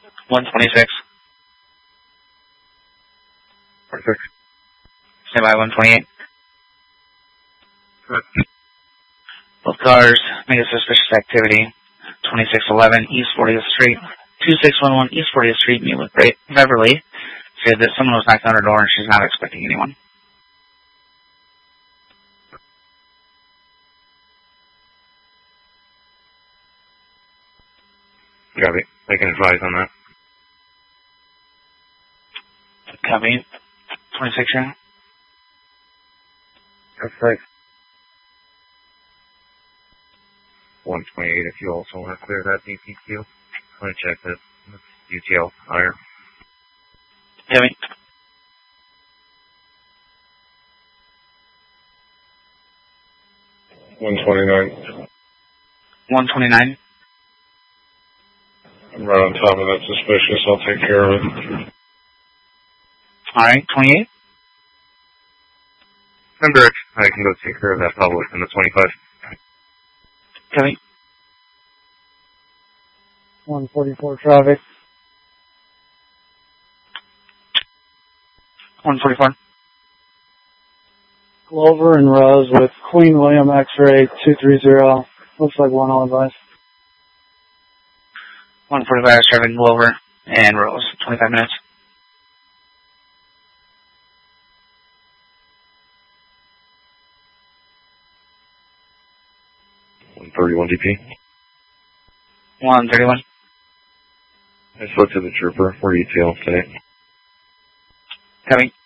126. Perfect. Stand by 128. Correct. Both cars make a suspicious activity. 2611 East 40th Street. 2611 East 40th Street. Meet with Beverly. Said that someone was knocking on her door and she's not expecting anyone. Copy. I can advise on that. Copy. 26 here. That's right. 128 if you also want to clear that DPQ. I'm going to check that. UTL higher. Copy. 129. 129. I'm right on top of that suspicious. I'll take care of it. Alright, 28. I'm direct. I can go take care of that public in the 25. Copy. 144 traffic. 144. Glover and Rose with Queen William X-ray 230. Looks like one all advice. 145 is driving Glover and Rose. 25 minutes. 131 DP. 131. I spoke to the trooper. We're ETL today. Copy.